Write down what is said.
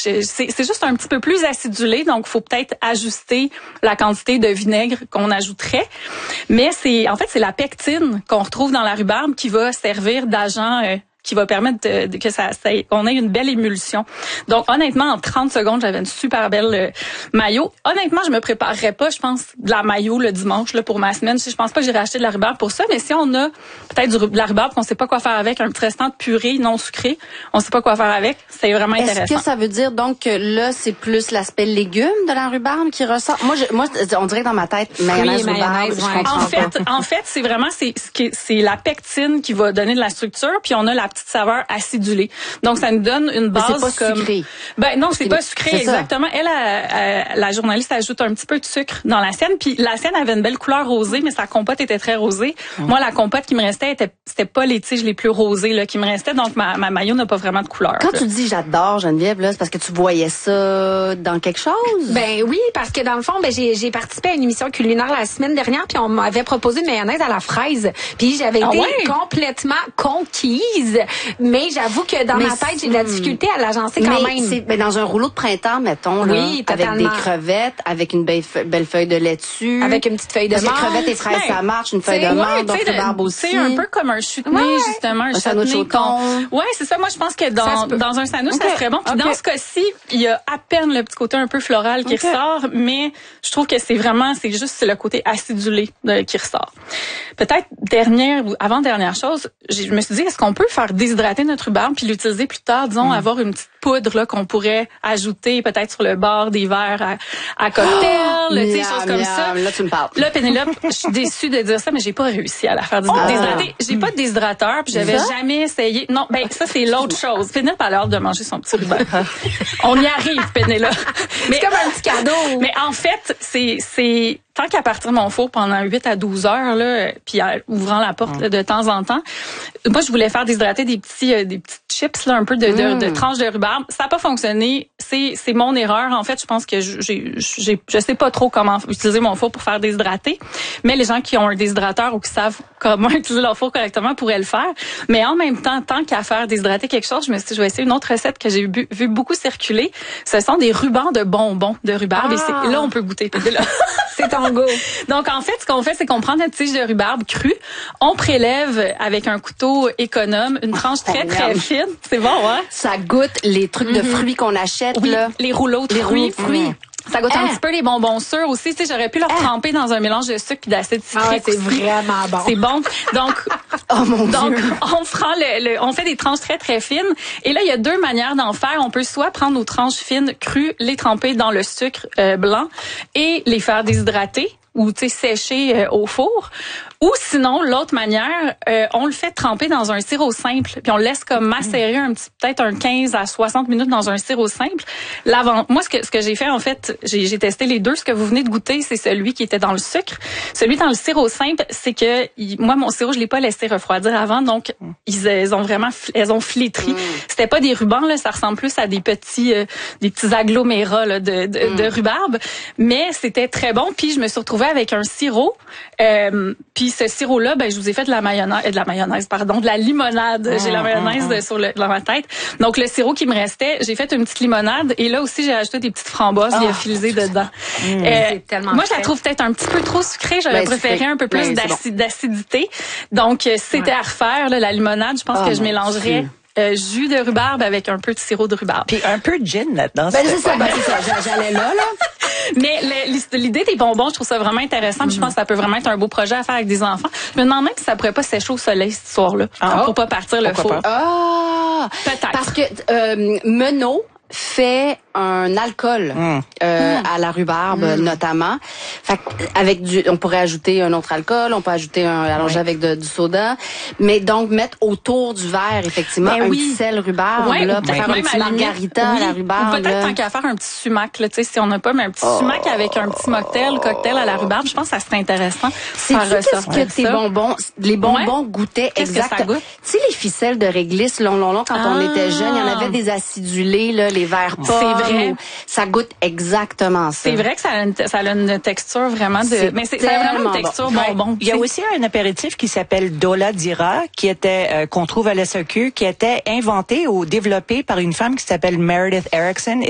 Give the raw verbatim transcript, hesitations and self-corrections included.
c'est, c'est juste un petit peu plus acidulé, donc faut peut-être ajuster la quantité de vinaigre qu'on ajouterait. Mais c'est, en fait, c'est la pectine qu'on retrouve dans la rhubarbe qui va servir d'agent euh, qui va permettre de, de, que ça, ça on ait une belle émulsion. Donc honnêtement, en trente secondes, j'avais une super belle euh, mayo. Honnêtement, je me préparerais pas, je pense, de la mayo le dimanche là pour ma semaine. Je pense pas que j'irai acheter de la rhubarbe pour ça, mais si on a peut-être du, de la rhubarbe qu'on sait pas quoi faire avec, un petit restant de purée non sucrée, on sait pas quoi faire avec, c'est vraiment intéressant. Est-ce que ça veut dire donc que là, c'est plus l'aspect légume de la rhubarbe qui ressort? Moi, je, moi, on dirait dans ma tête mayonnaise oui, rhubarbe. mayonnaise, ouais. En fait, en fait, c'est vraiment c'est c'est la pectine qui va donner de la structure, puis on a la petite saveur acidulée. Donc ça nous donne une base mais c'est pas comme sucré. Ben non, c'est, c'est pas sucré exactement. Ça. Elle a, a, la journaliste ajoute un petit peu de sucre dans la sienne, puis la sienne avait une belle couleur rosée, mais sa compote était très rosée. Mmh. Moi la compote qui me restait était c'était pas les tiges les plus rosées là qui me restaient, donc ma ma mayo n'a pas vraiment de couleur. Quand là. tu dis j'adore Geneviève là, c'est parce que tu voyais ça dans quelque chose? Ben oui, parce que dans le fond, ben j'ai j'ai participé à une émission culinaire la semaine dernière, puis on m'avait proposé une mayonnaise à la fraise, puis j'avais ah été ouais? complètement conquise, mais j'avouvent que dans mais ma tête, j'ai de la difficulté à l'agencer quand mais même. C'est, ben dans un rouleau de printemps, mettons, là, oui, avec des crevettes, avec une belle, belle feuille de laitue. Avec une petite feuille de menthe. Parce que crevettes et fraises, ben, ça marche, une feuille de menthe, donc rhubarbe aussi. C'est un peu comme un chutney, ouais, justement. Un, un sandwich au thon. Ouais, c'est ça. Moi, je pense que dans, dans un sandwich, okay. ça serait bon. Puis okay. dans ce cas-ci, il y a à peine le petit côté un peu floral qui okay. ressort, mais je trouve que c'est vraiment, c'est juste le côté acidulé de, qui ressort. Peut-être dernière ou avant-dernière chose, je me suis dit, est-ce qu'on peut faire déshydrater notre rhubarbe puis l'utiliser plus tard, disons, mm. avoir une petite poudre là qu'on pourrait ajouter peut-être sur le bord des verres à, à cocktail, oh, tu sais, choses comme ça. Là, tu me parles. Là, Pénélope, je suis déçue de dire ça, mais j'ai pas réussi à la faire déshydrater. Oh. J'ai pas de déshydrateur, puis j'avais ça? jamais essayé. Non, ben ça c'est l'autre chose. Pénélope a l'air de manger son petit rhubarbe. On y arrive, Pénélope. Mais c'est comme un petit cadeau. Mais en fait, c'est c'est tant qu'à partir de mon four pendant huit à douze heures là, puis en ouvrant la porte là, de temps en temps, moi je voulais faire déshydrater des petits euh, des petites chips là, un peu de, de, de, de tranches de rhubarbe. Ça n'a pas fonctionné. C'est c'est mon erreur en fait. Je pense que j'ai j'ai je sais pas trop comment utiliser mon four pour faire déshydrater, mais les gens qui ont un déshydrateur ou qui savent comment utiliser leur four correctement pourraient le faire. Mais en même temps, tant qu'à faire déshydrater quelque chose, je me suis dit, je vais essayer une autre recette que j'ai vu, vu beaucoup circuler. Ce sont des rubans de bonbons de rhubarbe. Ah. Et c'est, là, on peut goûter. C'est ton go. Donc, en fait, ce qu'on fait, c'est qu'on prend notre tige de rhubarbe crue, on prélève avec un couteau économe une tranche très, oh, très fine. C'est bon, hein? Ça goûte les trucs mm-hmm. de fruits qu'on achète, oui, là. Les rouleaux de les fruits. fruits. Mm. Ça goûte ah. un petit peu les bonbons sûrs aussi. Tu sais, j'aurais pu leur ah. tremper dans un mélange de sucre et d'acide citrique. Ah ouais, c'est vraiment bon. C'est bon. Donc, oh mon donc Dieu. on prend le, le, on fait des tranches très très fines. Et là, il y a deux manières d'en faire. On peut soit prendre nos tranches fines crues, les tremper dans le sucre euh, blanc et les faire déshydrater ou tu sais sécher euh, au four. Ou sinon, l'autre manière, euh, on le fait tremper dans un sirop simple, puis on le laisse comme macérer un petit, peut-être un quinze à soixante minutes dans un sirop simple. L'avant, moi, ce que ce que j'ai fait en fait, j'ai, j'ai testé les deux. Ce que vous venez de goûter, c'est celui qui était dans le sucre. Celui dans le sirop simple, c'est que il, moi, mon sirop, je l'ai pas laissé refroidir avant, donc ils, ils ont vraiment, elles ont flétri. Mm. C'était pas des rubans là, ça ressemble plus à des petits, euh, des petits agglomérats là, de de, mm. de rhubarbe, mais c'était très bon. Puis je me suis retrouvée avec un sirop, euh, puis ce sirop-là, ben je vous ai fait de la mayonnaise, de la mayonnaise, pardon, de la limonade. Mmh, j'ai la mayonnaise mmh. sur le, dans ma tête. Donc le sirop qui me restait, j'ai fait une petite limonade et là aussi j'ai ajouté des petites framboises oh, lyophilisées dedans. Mmh, euh, c'est tellement moi, frais. je la trouve peut-être un petit peu trop sucrée. J'aurais ben, préféré un peu plus ben, d'acid, bon. d'acidité. Donc c'était ouais. à refaire là, la limonade. Je pense oh, que je mélangerais. Euh, jus de rhubarbe avec un peu de sirop de rhubarbe. Puis un peu de gin là-dedans. Ben c'est ça, ben c'est ça. J'allais là, là. Mais le, l'idée des bonbons, je trouve ça vraiment intéressant. Mm-hmm. Je pense que ça peut vraiment être un beau projet à faire avec des enfants. Je me demande même si ça pourrait pas sécher au soleil ce soir-là, ah, pour pas partir le four. Ah, peut-être. Parce que euh, Menot fait un alcool mm. Euh, mm. à la rhubarbe mm. notamment. Fait avec du, on pourrait ajouter un autre alcool, on peut ajouter un allongé oui. avec de, du soda, mais donc mettre autour du verre effectivement ben un oui. petit sel rhubarbe ouais, là, pour faire un petit margarita oui. à la rhubarbe. Ou peut-être tant qu'à faire un petit sumac là, tu sais si on n'a pas mais un petit oh. sumac avec un petit mocktail, cocktail à la rhubarbe, je pense que ça serait intéressant. C'est qu'est-ce que tes bonbons, les bonbons ouais. goûtaient exactement. Tu sais les ficelles de réglisse long long long quand ah. on était jeune, il y en avait des acidulés là, les verres pommes. C'est vrai. Ça goûte exactement ça. C'est vrai que ça a une, ça a une texture vraiment de... C'est mais c'est, ça a vraiment une texture bon. bonbon. Il y a aussi un apéritif qui s'appelle Dola Dira, qui était euh, qu'on trouve à l'S A Q, qui était inventé ou développé par une femme qui s'appelle Meredith Erickson.